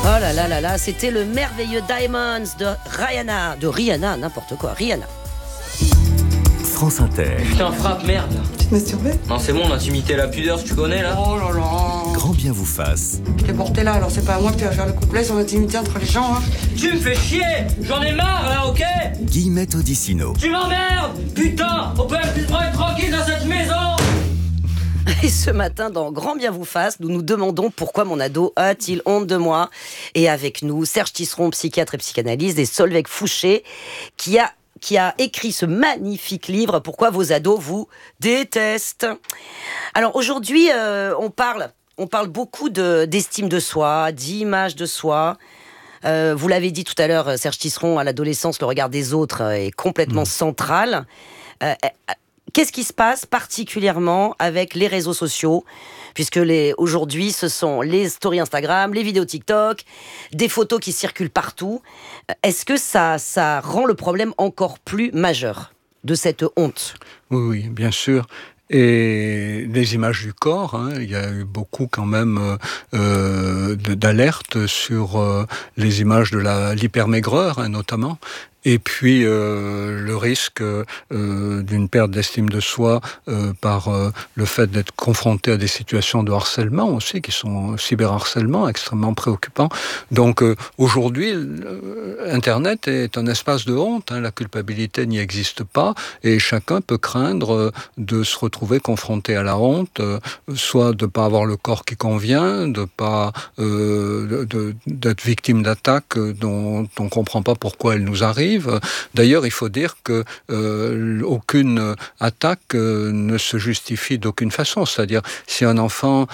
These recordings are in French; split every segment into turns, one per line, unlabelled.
Oh là là là là, c'était le merveilleux Diamonds de Rihanna, n'importe quoi, Rihanna.
France Inter.
Putain, frappe, merde.
Tu te masturbais?
Non, c'est bon, l'intimité et la pudeur, tu connais là.
Oh là là.
Grand bien vous fasse.
Je t'ai porté là, alors c'est pas à moi que tu vas faire le couplet sur l'intimité entre les gens, hein.
Tu me fais chier. J'en ai marre là, ok?
Guillemette Odissino.
Tu m'emmerdes. Putain, on peut même plus se prendre tranquille dans cette maison.
Et ce matin, dans Grand bien vous fasse, nous nous demandons pourquoi mon ado a-t-il honte de moi. Et avec nous, Serge Tisseron, psychiatre et psychanalyste, et Solveig Fouché, qui a écrit ce magnifique livre « Pourquoi vos ados vous détestent ». Alors aujourd'hui, on parle beaucoup d'estime de soi, d'image de soi. Vous l'avez dit tout à l'heure, Serge Tisseron, à l'adolescence, le regard des autres est complètement central. Qu'est-ce qui se passe particulièrement avec les réseaux sociaux ? Puisque aujourd'hui, ce sont les stories Instagram, les vidéos TikTok, des photos qui circulent partout. Est-ce que ça rend le problème encore plus majeur de cette honte ?
Oui, bien sûr. Et les images du corps, il y a eu beaucoup quand même d'alertes sur les images de l'hypermaigreur, notamment. Et puis le risque d'une perte d'estime de soi par le fait d'être confronté à des situations de harcèlement aussi, qui sont cyberharcèlement extrêmement préoccupants. Donc aujourd'hui, Internet est un espace de honte, la culpabilité n'y existe pas, et chacun peut craindre de se retrouver confronté à la honte, soit de ne pas avoir le corps qui convient, de pas d'être victime d'attaques dont on ne comprend pas pourquoi elles nous arrivent. D'ailleurs, il faut dire que aucune attaque ne se justifie d'aucune façon. C'est-à-dire, si un enfant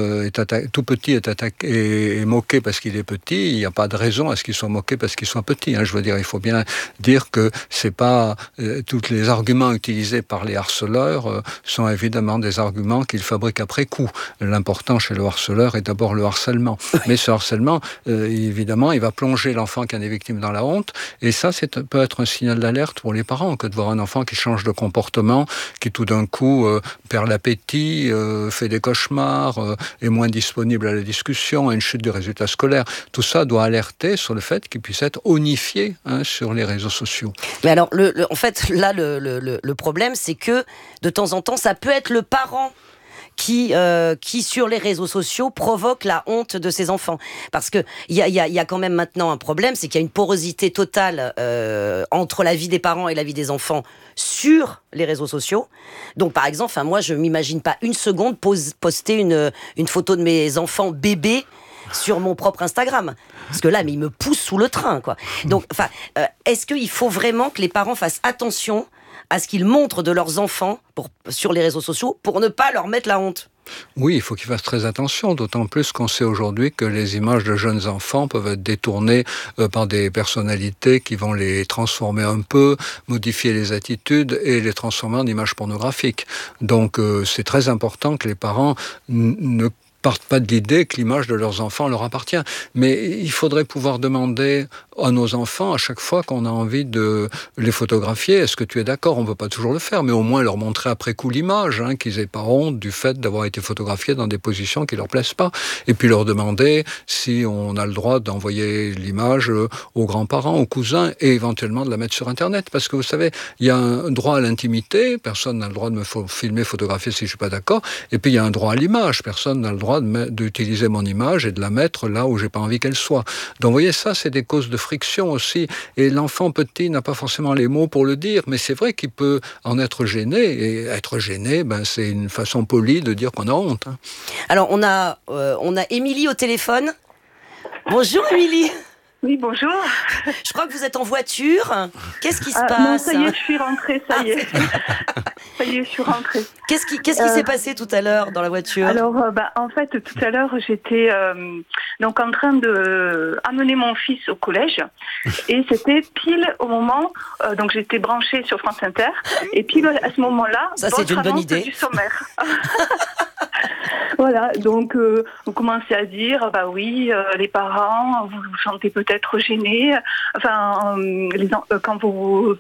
tout petit est attaqué et moqué parce qu'il est petit, il n'y a pas de raison à ce qu'il soit moqué parce qu'il soit petit. Je veux dire, il faut bien dire que c'est pas tous les arguments utilisés par les harceleurs sont évidemment des arguments qu'ils fabriquent après coup. L'important chez le harceleur est d'abord le harcèlement. Mais ce harcèlement, évidemment, il va plonger l'enfant qui en est victime dans la honte. Et ça, peut être un signal d'alerte pour les parents, que de voir un enfant qui change de comportement, qui tout d'un coup perd l'appétit, fait des cauchemars, est moins disponible à la discussion, a une chute du résultat scolaire. Tout ça doit alerter sur le fait qu'il puisse être honifié sur les réseaux sociaux.
Mais alors, en fait, là, le problème, c'est que de temps en temps, ça peut être le parent qui sur les réseaux sociaux provoque la honte de ses enfants, parce que il y a quand même maintenant un problème, c'est qu'il y a une porosité totale entre la vie des parents et la vie des enfants sur les réseaux sociaux. Donc par exemple, moi je m'imagine pas une seconde poster une photo de mes enfants bébés sur mon propre Instagram, parce que là, mais ils me poussent sous le train, quoi. Donc, est-ce qu'il faut vraiment que les parents fassent attention à ce qu'ils montrent de leurs enfants sur les réseaux sociaux pour ne pas leur mettre la honte?
Oui, il faut qu'ils fassent très attention, d'autant plus qu'on sait aujourd'hui que les images de jeunes enfants peuvent être détournées par des personnalités qui vont les transformer un peu, modifier les attitudes et les transformer en images pornographiques. Donc c'est très important que les parents ne partent pas de l'idée que l'image de leurs enfants leur appartient. Mais il faudrait pouvoir demander à nos enfants, à chaque fois qu'on a envie de les photographier, est-ce que tu es d'accord ? On ne peut pas toujours le faire, mais au moins leur montrer après coup l'image, qu'ils n'aient pas honte du fait d'avoir été photographiés dans des positions qui ne leur plaisent pas. Et puis leur demander si on a le droit d'envoyer l'image aux grands-parents, aux cousins, et éventuellement de la mettre sur Internet. Parce que vous savez, il y a un droit à l'intimité, personne n'a le droit de me filmer, photographier si je ne suis pas d'accord, et puis il y a un droit à l'image, personne n'a le droit d'utiliser mon image et de la mettre là où j'ai pas envie qu'elle soit. Donc vous voyez, ça c'est des causes de friction aussi, et l'enfant petit n'a pas forcément les mots pour le dire, mais c'est vrai qu'il peut en être gêné, et être gêné, c'est une façon polie de dire qu'on a honte.
Alors on a Émilie au téléphone. Bonjour Émilie.
Oui, bonjour.
Je crois que vous êtes en voiture. Qu'est-ce qui se passe ?
Non, ça y est, je suis rentrée, ça y est. Ça y est, je suis rentrée.
Qu'est-ce qui s'est passé tout à l'heure dans la voiture ?
Alors, en fait, tout à l'heure, j'étais donc en train de amener mon fils au collège, et c'était pile au moment, donc j'étais branchée sur France Inter, et pile à ce moment-là,
ça c'est une bonne idée.
Du sommaire. Voilà, donc vous commencez à dire, les parents, vous vous sentez peut-être gênés, quand vos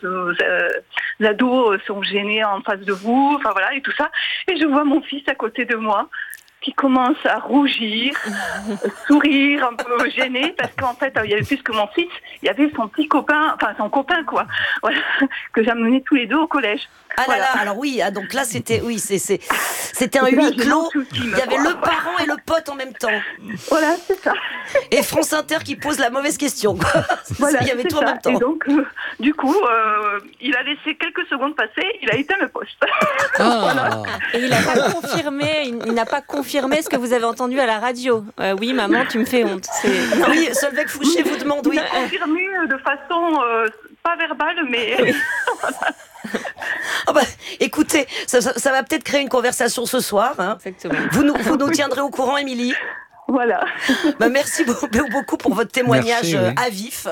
ados sont gênés en face de vous, et tout ça. Et je vois mon fils à côté de moi, qui commence à rougir, sourire, un peu gêné, parce qu'en fait, il y avait plus que mon fils, il y avait son petit copain, enfin son copain quoi, voilà, que j'amenais tous les deux au collège.
Ah
Voilà.
là là, alors oui, donc là c'était c'était un huis clos. Il y avait le parent et le pote en même temps.
Voilà, c'est ça.
Et France Inter qui pose la mauvaise question.
Voilà,
il y avait
c'est
tout en
ça.
même temps.
Et donc, du coup, il a laissé quelques secondes passer, il a éteint le poste.
Ah.
Et il n'a pas confirmé, il n'a pas confirmé ce que vous avez entendu à la radio. Oui, maman, tu me fais honte.
Oui, Solveig Fouché vous demande, oui.
Il a confirmé de façon pas verbale, mais...
Oh bah, écoutez, ça va peut-être créer une conversation ce soir. Hein.
Exactement.
Vous nous tiendrez au courant, Émilie.
Voilà.
Bah, merci beaucoup pour votre témoignage
Merci, oui.
à vif.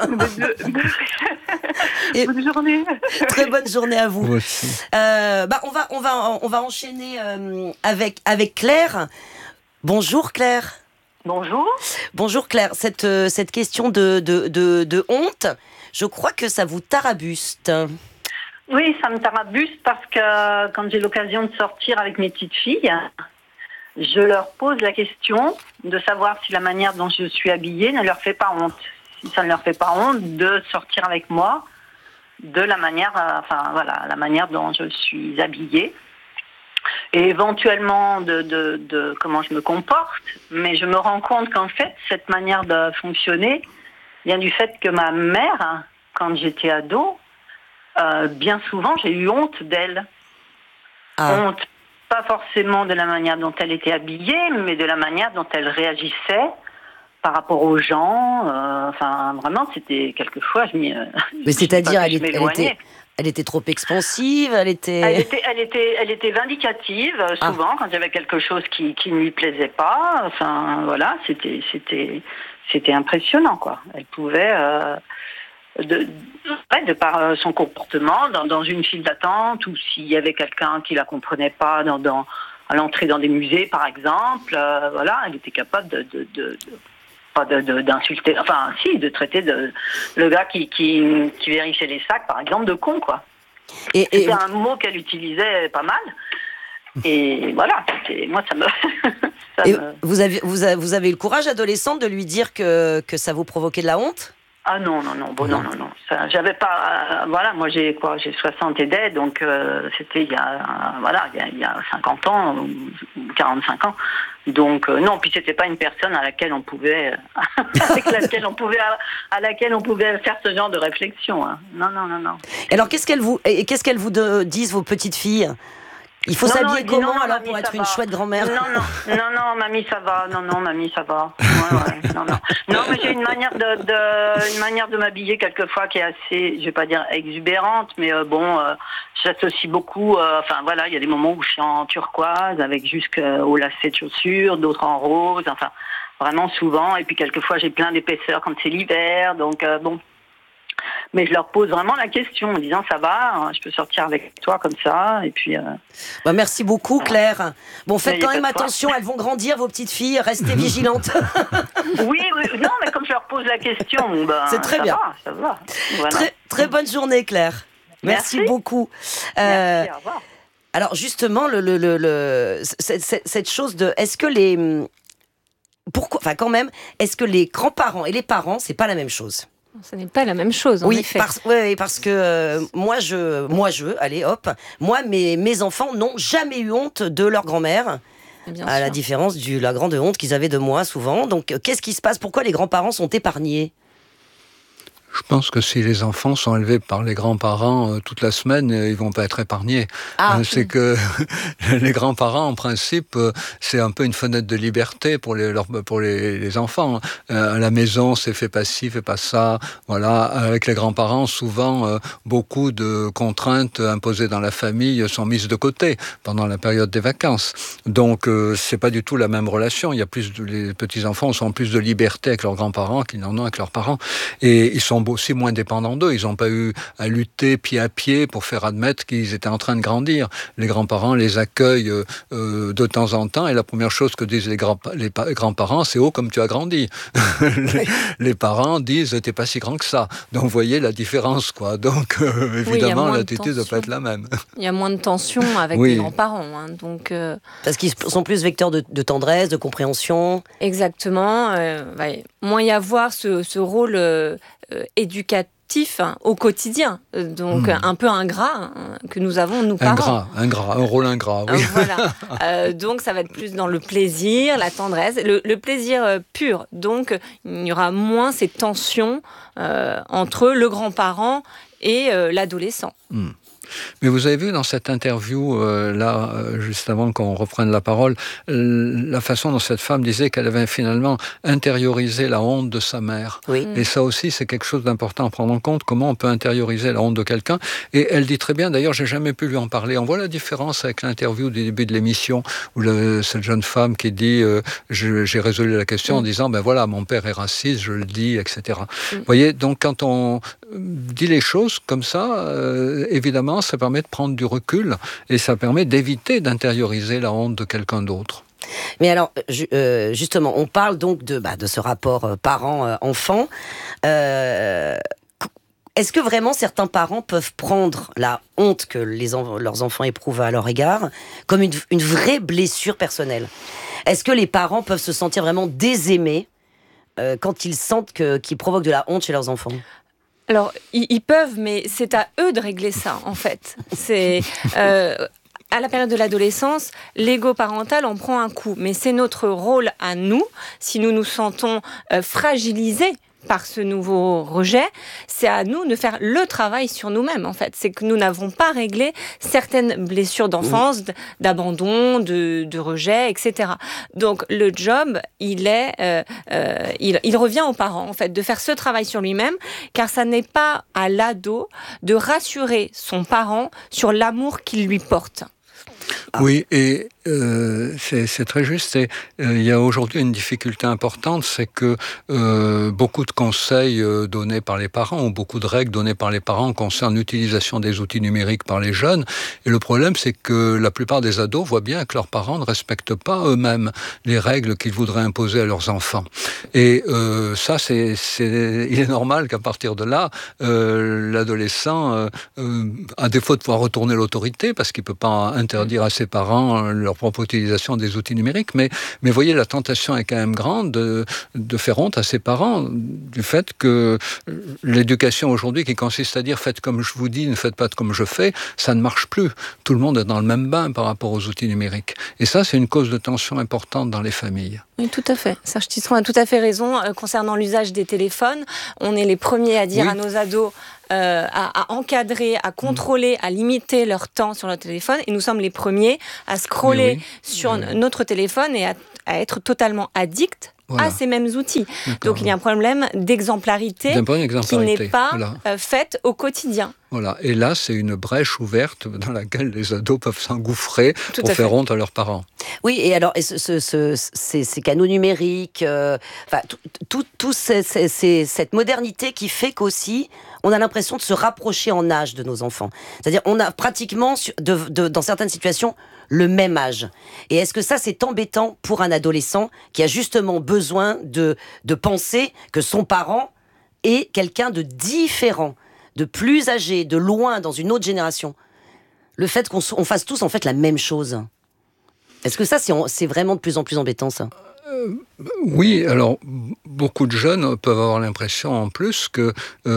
Et... Bonne journée.
Très bonne journée à vous.
Vous aussi.
On va enchaîner avec Claire. Bonjour Claire.
Bonjour.
Bonjour Claire. Cette question de honte, je crois que ça vous tarabuste.
Oui, ça me tarabuste parce que quand j'ai l'occasion de sortir avec mes petites filles, je leur pose la question de savoir si la manière dont je suis habillée ne leur fait pas honte. Si ça ne leur fait pas honte de sortir avec moi de la manière, la manière dont je suis habillée. Et éventuellement de comment je me comporte, mais je me rends compte qu'en fait, cette manière de fonctionner vient du fait que ma mère, quand j'étais ado, bien souvent, j'ai eu honte d'elle.
Ah.
Honte, pas forcément de la manière dont elle était habillée, mais de la manière dont elle réagissait par rapport aux gens. Vraiment, c'était quelquefois...
Mais c'est-à-dire, elle était trop expansive, elle était
vindicative, souvent, quand il y avait quelque chose qui ne lui plaisait pas. Enfin, voilà, c'était impressionnant, quoi. Elle pouvait... de par son comportement dans une file d'attente, ou s'il y avait quelqu'un qui la comprenait pas à l'entrée dans des musées par exemple, elle était capable d'insulter, de traiter le gars qui vérifiait les sacs par exemple de con, quoi. C'était un mot qu'elle utilisait pas mal. Et voilà, moi ça me...
Vous avez eu le courage adolescente de lui dire que ça vous provoquait de la honte?
Ah non. Ça, j'avais pas. Moi j'ai 60 et des, donc c'était il y a 50 ans ou 45 ans. Donc non, puis c'était pas une personne à laquelle on pouvait, à laquelle on pouvait faire ce genre de réflexion. Hein. Non.
Alors qu'est-ce qu'elles vous disent vos petites filles? Il faut s'habiller comment alors pour être une chouette grand-mère?
Non, mamie, ça va. Non, mamie, ça va. Ouais, non. Non, mais j'ai une manière de m'habiller quelquefois qui est assez, je vais pas dire exubérante, mais j'associe beaucoup. Il y a des moments où je suis en turquoise avec jusqu'au lacet de chaussures, d'autres en rose. Enfin, vraiment souvent. Et puis quelquefois j'ai plein d'épaisseur quand c'est l'hiver. Donc Mais je leur pose vraiment la question en disant ça va, je peux sortir avec toi comme ça, et puis...
merci beaucoup Claire. Bon, faites quand même attention, elles vont grandir vos petites filles, restez vigilantes.
Oui, non, mais comme je leur pose la question,
c'est très bien.
Ça va. Voilà.
Très bonne journée Claire. Merci beaucoup.
Merci, au revoir.
Alors justement, cette chose de... Est-ce que les... Pourquoi, quand même, est-ce que les grands-parents et les parents, c'est pas la même chose?
Ce n'est pas la même chose, en effet.
Parce que moi, mes enfants n'ont jamais eu honte de leur grand-mère, la différence de la grande honte qu'ils avaient de moi souvent. Donc, qu'est-ce qui se passe? Pourquoi les grands-parents sont épargnés?
Je pense que si les enfants sont élevés par les grands-parents toute la semaine, ils vont pas être épargnés. C'est que les grands-parents, en principe, c'est un peu une fenêtre de liberté pour les enfants. À la maison, c'est fais pas ci, fais pas ça. Voilà. Avec les grands-parents, souvent, beaucoup de contraintes imposées dans la famille sont mises de côté pendant la période des vacances. Donc, c'est pas du tout la même relation. Les petits-enfants ont plus de liberté avec leurs grands-parents qu'ils n'en ont avec leurs parents. Et ils sont aussi moins dépendants d'eux. Ils n'ont pas eu à lutter pied à pied pour faire admettre qu'ils étaient en train de grandir. Les grands-parents les accueillent de temps en temps, et la première chose que disent les grands-parents, c'est « Oh, comme tu as grandi !» les parents disent « T'es pas si grand que ça !» Donc, vous voyez la différence, quoi. Donc, évidemment, l'attitude ne doit pas être la même.
Il y a moins de tension avec les grands-parents. Hein, donc,
parce qu'ils sont plus vecteurs de tendresse, de compréhension.
Exactement. Va moins y avoir ce rôle éducatif au quotidien. Donc, un peu ingrat que nous avons, nous, parents.
Un rôle ingrat, oui.
Voilà. Donc, ça va être plus dans le plaisir, la tendresse, le plaisir pur. Donc, il y aura moins ces tensions entre le grand-parent et l'adolescent.
Mais vous avez vu dans cette interview, juste avant qu'on reprenne la parole, la façon dont cette femme disait qu'elle avait finalement intériorisé la honte de sa mère.
Oui.
Et ça aussi, c'est quelque chose d'important à prendre en compte, comment on peut intérioriser la honte de quelqu'un. Et elle dit très bien, d'ailleurs, j'ai jamais pu lui en parler. On voit la différence avec l'interview du début de l'émission, où cette jeune femme qui dit j'ai résolu la question en disant, ben voilà, mon père est raciste, je le dis, etc. Vous voyez, donc quand on dit les choses comme ça, évidemment, ça permet de prendre du recul et ça permet d'éviter d'intérioriser la honte de quelqu'un d'autre.
Mais alors, justement, on parle donc de ce rapport parent-enfant. Est-ce que vraiment certains parents peuvent prendre la honte que leurs enfants éprouvent à leur égard comme une vraie blessure personnelle ? Est-ce que les parents peuvent se sentir vraiment désaimés quand ils sentent qu'ils provoquent de la honte chez leurs enfants ?
Alors, ils peuvent, mais c'est à eux de régler ça, en fait. C'est... à la période de l'adolescence, l'ego parental en prend un coup. Mais c'est notre rôle à nous, si nous nous sentons fragilisés par ce nouveau rejet, c'est à nous de faire le travail sur nous-mêmes, en fait. C'est que nous n'avons pas réglé certaines blessures d'enfance, d'abandon, de rejet, etc. Donc, le job, il revient aux parents, en fait, de faire ce travail sur lui-même, car ça n'est pas à l'ado de rassurer son parent sur l'amour qu'il lui porte.
Oui, et c'est très juste. Il y a aujourd'hui une difficulté importante, c'est que beaucoup de conseils donnés par les parents, ou beaucoup de règles données par les parents concernent l'utilisation des outils numériques par les jeunes. Et le problème, c'est que la plupart des ados voient bien que leurs parents ne respectent pas eux-mêmes les règles qu'ils voudraient imposer à leurs enfants. Et ça, il est normal qu'à partir de là, l'adolescent, à défaut de pouvoir retourner l'autorité, parce qu'il ne peut pas interdire à ses parents leur propre utilisation des outils numériques, mais voyez, la tentation est quand même grande de faire honte à ses parents du fait que l'éducation aujourd'hui qui consiste à dire faites comme je vous dis, ne faites pas comme je fais, ça ne marche plus. Tout le monde est dans le même bain par rapport aux outils numériques. Et ça, c'est une cause de tension importante dans les familles.
Oui, tout à fait. Serge Tisseron a tout à fait raison concernant l'usage des téléphones. On est les premiers à dire à nos ados à encadrer, à contrôler, à limiter leur temps sur leur téléphone. Et nous sommes les premiers à scroller sur notre téléphone et à être totalement addicts à ces mêmes outils. Donc il y a un problème d'exemplarité qui n'est pas faite au quotidien.
Voilà. Et là, c'est une brèche ouverte dans laquelle les ados peuvent s'engouffrer pour faire honte à leurs parents.
Oui, et alors ces canaux numériques, cette modernité qui fait qu'aussi, on a l'impression de se rapprocher en âge de nos enfants. C'est-à-dire, on a pratiquement, dans certaines situations, le même âge. Et est-ce que ça, c'est embêtant pour un adolescent qui a justement besoin de penser que son parent est quelqu'un de différent, de plus âgé, de loin, dans une autre génération? Le fait qu'on fasse tous, en fait, la même chose. Est-ce que ça, c'est vraiment de plus en plus embêtant, ça ?
Oui, alors beaucoup de jeunes peuvent avoir l'impression en plus que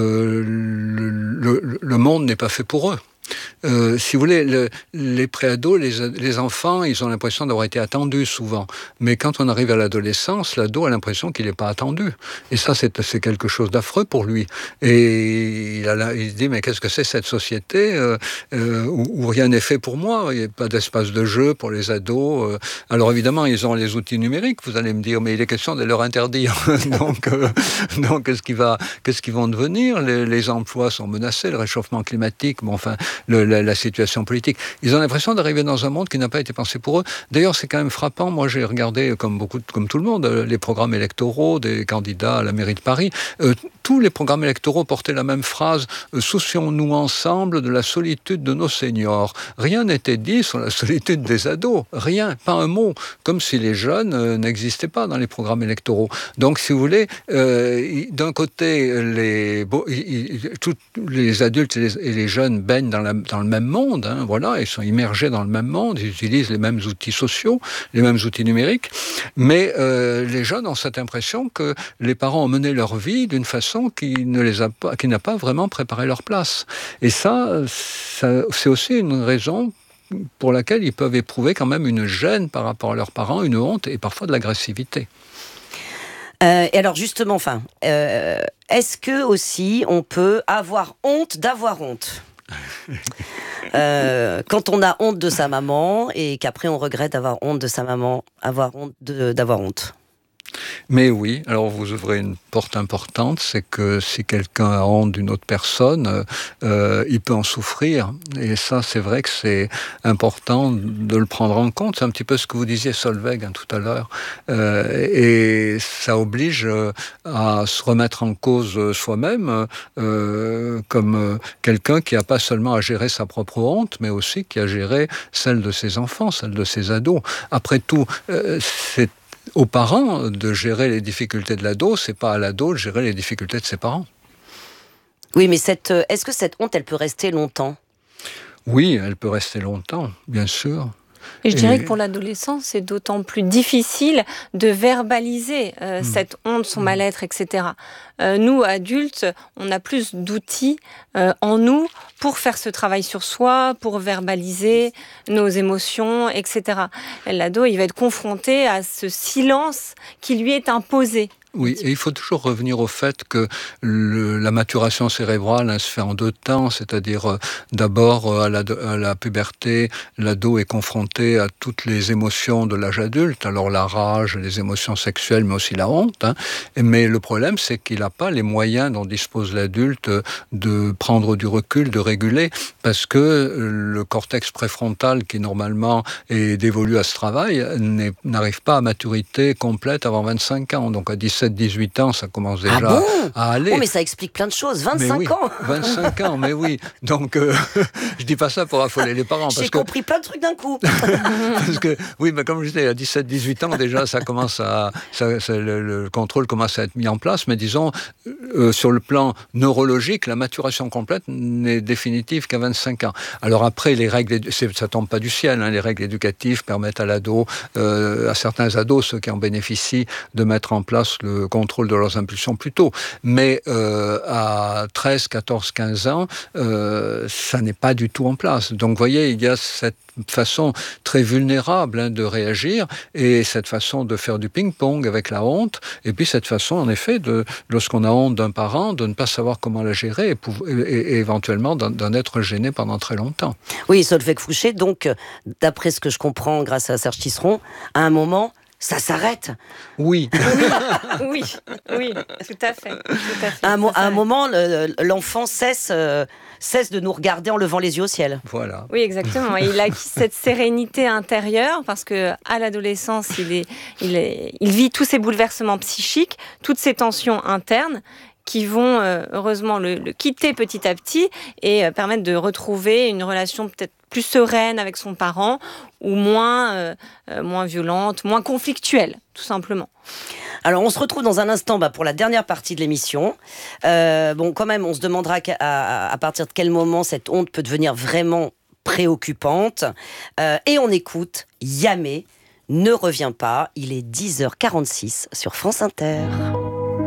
le monde n'est pas fait pour eux. Si vous voulez, les préados, les enfants, ils ont l'impression d'avoir été attendus souvent. Mais quand on arrive à l'adolescence, l'ado a l'impression qu'il n'est pas attendu. Et ça, c'est quelque chose d'affreux pour lui. Et il se dit, mais qu'est-ce que c'est cette société où rien n'est fait pour moi? Il n'y a pas d'espace de jeu pour les ados. Alors évidemment, ils ont les outils numériques. Vous allez me dire, mais il est question de leur interdire. Donc qu'est-ce qu'ils vont devenir? Les emplois sont menacés, le réchauffement climatique, bon, enfin... La situation politique. Ils ont l'impression d'arriver dans un monde qui n'a pas été pensé pour eux. D'ailleurs, c'est quand même frappant. Moi, j'ai regardé, comme tout le monde, les programmes électoraux des candidats à la mairie de Paris. tous les programmes électoraux portaient la même phrase, soucions-nous ensemble de la solitude de nos seniors. Rien n'était dit sur la solitude des ados, rien, pas un mot, comme si les jeunes n'existaient pas dans les programmes électoraux. Donc, si vous voulez, d'un côté, tous les adultes et les jeunes baignent dans le même monde, hein, voilà, ils sont immergés dans le même monde, ils utilisent les mêmes outils sociaux, les mêmes outils numériques, mais les jeunes ont cette impression que les parents ont mené leur vie d'une façon qui n'a pas vraiment préparé leur place. Et ça, c'est aussi une raison pour laquelle ils peuvent éprouver quand même une gêne par rapport à leurs parents, une honte et parfois de l'agressivité.
Et alors justement, est-ce que aussi on peut avoir honte d'avoir honte ? Quand on a honte de sa maman et qu'après on regrette d'avoir honte de sa maman, avoir honte d'avoir honte.
Mais oui, alors vous ouvrez une porte importante, c'est que si quelqu'un a honte d'une autre personne, il peut en souffrir. Et ça, c'est vrai que c'est important de le prendre en compte. C'est un petit peu ce que vous disiez, Solveig, tout à l'heure. Et ça oblige à se remettre en cause soi-même comme quelqu'un qui n'a pas seulement à gérer sa propre honte, mais aussi qui a géré celle de ses enfants, celle de ses ados. Après tout, c'est aux parents de gérer les difficultés de l'ado, c'est pas à l'ado de gérer les difficultés de ses parents.
Oui, mais est-ce que cette honte, elle peut rester longtemps ?
Oui, elle peut rester longtemps, bien sûr.
Et je dirais que pour l'adolescent, c'est d'autant plus difficile de verbaliser cette honte, son mal-être, etc. Nous, adultes, on a plus d'outils en nous pour faire ce travail sur soi, pour verbaliser nos émotions, etc. L'ado, il va être confronté à ce silence qui lui est imposé.
Oui, et il faut toujours revenir au fait que la maturation cérébrale se fait en deux temps, c'est-à-dire d'abord à la puberté, l'ado est confronté à toutes les émotions de l'âge adulte, alors la rage, les émotions sexuelles, mais aussi la honte. Mais le problème, c'est qu'il n'a pas les moyens dont dispose l'adulte de prendre du recul, de réguler, parce que le cortex préfrontal, qui normalement est dévolu à ce travail, n'arrive pas à maturité complète avant 25 ans, donc à 17-18 ans, ça commence déjà à aller.
Oh, mais ça explique plein de choses. 25 ans
25 ans, mais oui. Donc, je dis pas ça pour affoler les parents.
J'ai compris plein de trucs d'un coup.
Parce que, oui, mais comme je disais, à 17-18 ans, déjà, le contrôle commence à être mis en place. Mais disons, sur le plan neurologique, la maturation complète n'est définitive qu'à 25 ans. Alors après, les règles, ça tombe pas du ciel, les règles éducatives permettent à l'ado, à certains ados, ceux qui en bénéficient, de mettre en place le contrôle de leurs impulsions plus tôt. Mais à 13, 14, 15 ans, ça n'est pas du tout en place. Donc, vous voyez, il y a cette façon très vulnérable de réagir et cette façon de faire du ping-pong avec la honte et puis cette façon, en effet, lorsqu'on a honte d'un parent, de ne pas savoir comment la gérer et éventuellement d'en être gêné pendant très longtemps.
Oui, Solveig Fouché, donc, d'après ce que je comprends grâce à Serge Tisseron, à un moment, ça s'arrête.
Oui.
Oui, tout à fait.
À un moment, l'enfant cesse de nous regarder en levant les yeux au ciel.
Voilà.
Oui, exactement. Il a acquis cette sérénité intérieure parce que à l'adolescence, il vit tous ces bouleversements psychiques, toutes ces tensions internes qui vont heureusement le quitter petit à petit et permettre de retrouver une relation peut-être plus sereine avec son parent ou moins violente, moins conflictuelle, tout simplement.
Alors, on se retrouve dans un instant pour la dernière partie de l'émission. Quand même, on se demandera à partir de quel moment cette honte peut devenir vraiment préoccupante. Et on écoute Yamé, Ne reviens pas. Il est 10h46 sur France Inter.